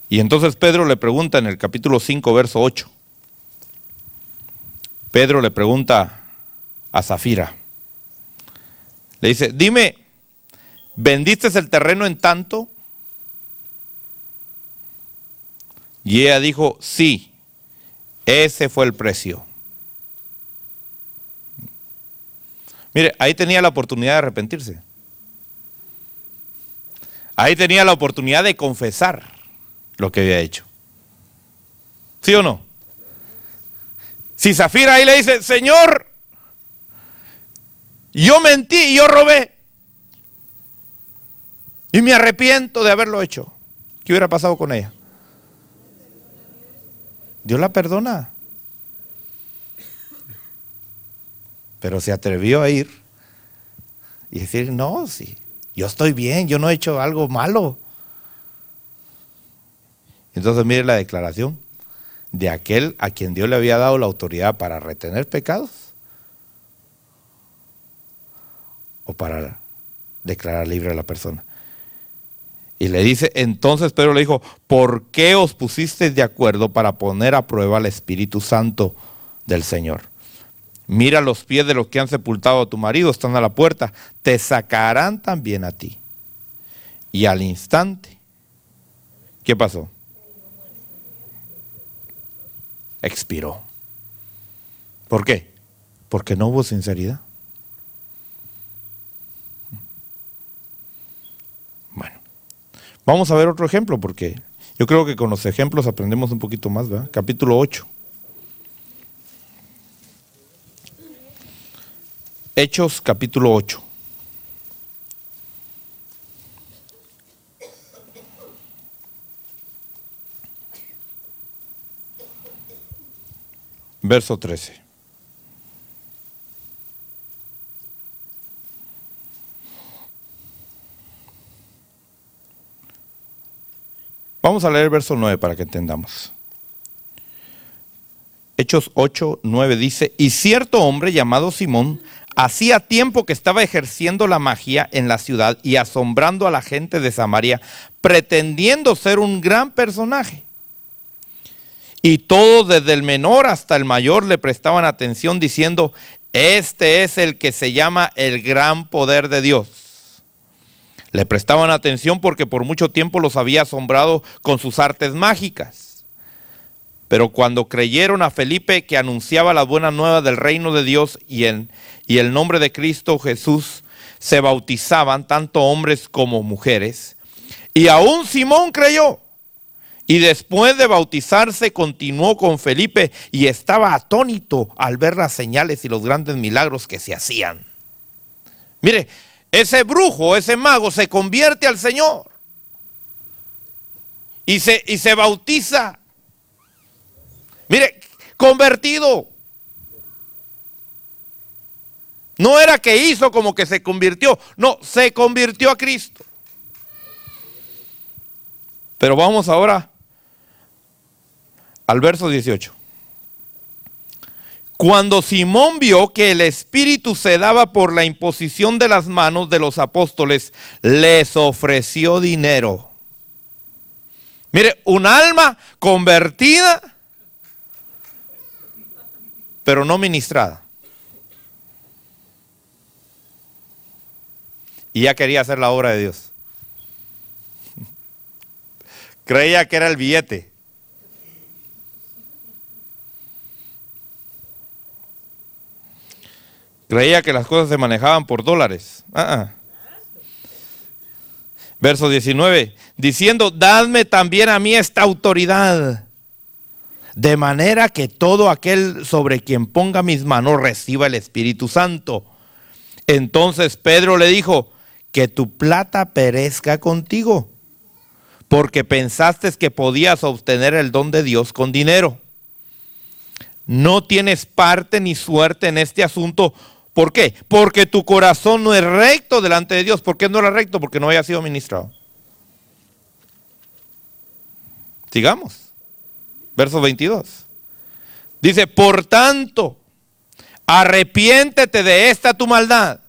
Y entonces Pedro le pregunta en el capítulo 5, verso 8. Pedro le pregunta a Safira. Le dice, dime, ¿vendiste el terreno en tanto? Y ella dijo, sí, ese fue el precio. Mire, ahí tenía la oportunidad de arrepentirse. Ahí tenía la oportunidad de confesar lo que había hecho. ¿Sí o no? Si Safira ahí le dice, Señor, yo mentí y yo robé. Y me arrepiento de haberlo hecho. ¿Qué hubiera pasado con ella? Dios la perdona. Pero se atrevió a ir y decir, no, sí, yo estoy bien, yo no he hecho algo malo. Entonces mire la declaración de aquel a quien Dios le había dado la autoridad para retener pecados o para declarar libre a la persona. Y le dice, entonces Pedro le dijo, ¿por qué os pusisteis de acuerdo para poner a prueba al Espíritu Santo del Señor? Mira los pies de los que han sepultado a tu marido, están a la puerta, te sacarán también a ti. Y al instante, ¿qué pasó? Expiró. ¿Por qué? Porque no hubo sinceridad. Bueno, vamos a ver otro ejemplo, porque yo creo que con los ejemplos aprendemos un poquito más, ¿verdad? Capítulo 8. Hechos capítulo 8. Verso 13. Vamos a leer el verso 9 para que entendamos. Hechos 8, 9 dice, y cierto hombre llamado Simón, hacía tiempo que estaba ejerciendo la magia en la ciudad y asombrando a la gente de Samaria, pretendiendo ser un gran personaje. Y todos, desde el menor hasta el mayor, le prestaban atención diciendo, este es el que se llama el gran poder de Dios. Le prestaban atención porque por mucho tiempo los había asombrado con sus artes mágicas. Pero cuando creyeron a Felipe, que anunciaba la buena nueva del reino de Dios y el nombre de Cristo Jesús, se bautizaban tanto hombres como mujeres. Y aún Simón creyó. Y después de bautizarse continuó con Felipe y estaba atónito al ver las señales y los grandes milagros que se hacían. Mire, ese brujo, ese mago se convierte al Señor y se bautiza. Mire, convertido. No era que hizo como que se convirtió, no, se convirtió a Cristo. Pero vamos ahora al verso 18. Cuando Simón vio que el Espíritu se daba por la imposición de las manos de los apóstoles, les ofreció dinero. Mire, un alma convertida, pero no ministrada. Y ya quería hacer la obra de Dios. Creía que era el billete. Creía que las cosas se manejaban por dólares. Verso 19, diciendo, dadme también a mí esta autoridad, de manera que todo aquel sobre quien ponga mis manos reciba el Espíritu Santo. Entonces Pedro le dijo, que tu plata perezca contigo, porque pensaste que podías obtener el don de Dios con dinero. No tienes parte ni suerte en este asunto. ¿Por qué? Porque tu corazón no es recto delante de Dios. ¿Por qué no era recto? Porque no había sido ministrado. Sigamos. Verso 22. Dice, por tanto, arrepiéntete de esta tu maldad